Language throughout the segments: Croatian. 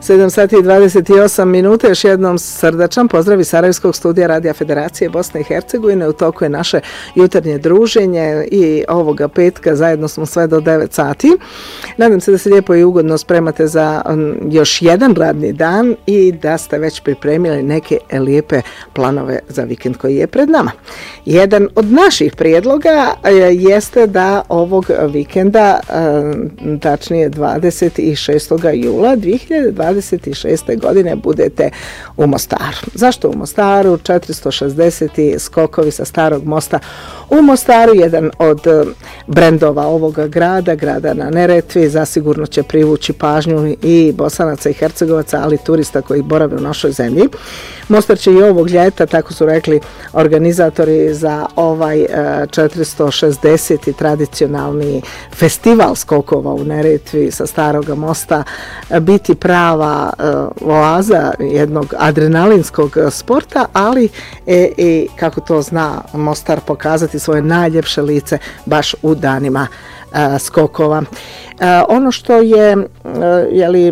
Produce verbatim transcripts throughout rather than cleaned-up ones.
sedam sati i dvadeset osam minuta, još jednom srdačan pozdrav iz Sarajevskog studija Radija Federacije Bosne i Hercegovine. U toku je naše jutarnje druženje i ovoga petka zajedno smo sve do devet sati. Nadam se da se lijepo i ugodno spremate za još jedan radni dan i da ste već pripremili neke lijepe planove za vikend koji je pred nama. Jedan od naših prijedloga jeste da ovog vikenda, tačnije dvadeset šestog jula dvije hiljade dvadeset šeste. godine budete u Mostaru. Zašto u Mostaru? četiristo šezdeset skokovi sa Starog mosta u Mostaru, jedan od brendova ovoga grada, grada na Neretvi, zasigurno će privući pažnju i Bosanaca i Hercegovaca, ali turista koji borave u našoj zemlji. Mostar će i ovog ljeta, tako su rekli organizatori, za ovaj četiristo šezdeseti tradicionalni festival skokova u Neretvi sa Staroga mosta biti prava oaza jednog adrenalinskog sporta, ali e, e, kako to zna Mostar, pokazati svoje najljepše lice baš u danima a, skokova. A, ono što je, a, jeli,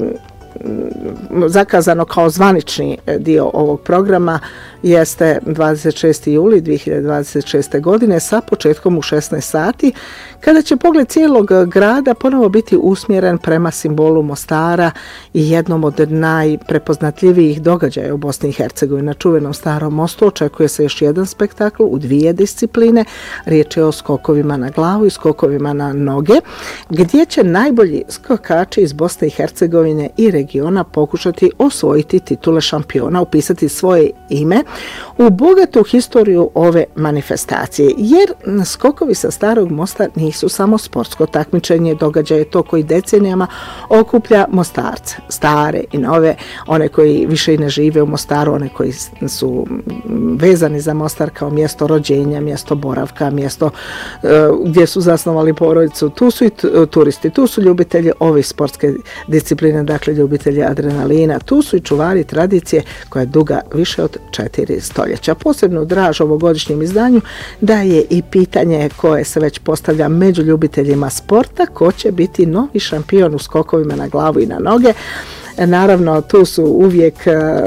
zakazano kao zvanični dio ovog programa jeste dvadeset šesti juli dvije hiljade dvadeset šeste. godine sa početkom u šesnaest sati, kada će pogled cijelog grada ponovo biti usmjeren prema simbolu Mostara i jednom od najprepoznatljivijih događaja u Bosni i Hercegovini. Na čuvenom Starom mostu očekuje se još jedan spektakl u dvije discipline. Riječ je o skokovima na glavu i skokovima na noge, gdje će najbolji skokači iz Bosne i Hercegovine i regiona pokušati osvojiti titule šampiona, upisati svoje ime u bogatu historiju ove manifestacije, jer skokovi sa Starog mosta nisu samo sportsko takmičenje, događaje to koji decenijama okuplja Mostarce, stare i nove, one koji više i ne žive u Mostaru, one koji su vezani za Mostar kao mjesto rođenja, mjesto boravka, mjesto uh, gdje su zasnovali porodicu. Tu su i turisti, tu su ljubitelji ove sportske discipline, dakle ljubitelji adrenalina, tu su i čuvari tradicije koja je duga više od četiri stoljeća. Posebno draž ovogodišnjem izdanju da je i pitanje koje se već postavlja među ljubiteljima sporta, ko će biti novi šampion u skokovima na glavu i na noge. Naravno, tu su uvijek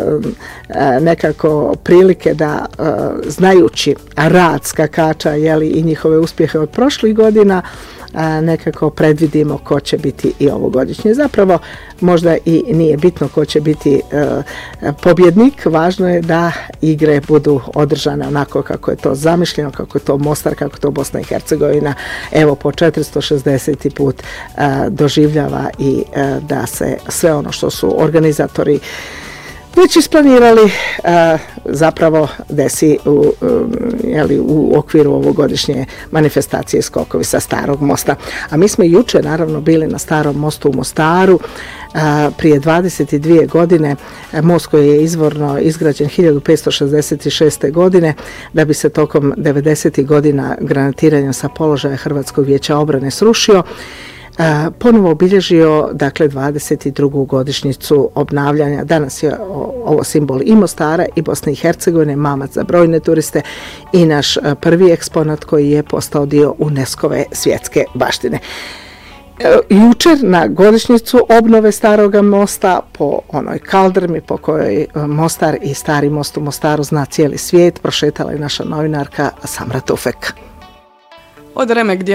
nekako prilike da, znajući rad skakača, jeli, i njihove uspjehe od prošlih godina, nekako predvidimo ko će biti i ovogodišnje. Zapravo možda i nije bitno ko će biti pobjednik, važno je da igre budu održane onako kako je to zamišljeno, kako je to Mostar, kako je to Bosna i Hercegovina, evo po četiristo šezdeseti put doživljava i da se sve ono što su organizatori već isplanirali a, zapravo desi u, um, jeli, u okviru ovogodišnje manifestacije skokovi sa Starog mosta. A mi smo juče naravno bili na Starom mostu u Mostaru. A, prije dvadeset dvije godine, most koji je izvorno izgrađen hiljadu petsto šezdeset šeste. godine, da bi se tokom devedesetih godina granatiranjem sa položaja Hrvatskog vijeća obrane srušio, Uh, ponovo obilježio, dakle, dvadeset drugu godišnjicu obnavljanja. Danas je o, ovo simbol i Mostara i Bosne i Hercegovine, mamac za brojne turiste i naš uh, prvi eksponat koji je postao dio UNESCO-ve svjetske baštine. Uh, jučer na godišnjicu obnove Staroga mosta po onoj kaldrmi po kojoj uh, Mostar i Stari most u Mostaru zna cijeli svijet, prošetala je naša novinarka Samra Tufek. Od Remek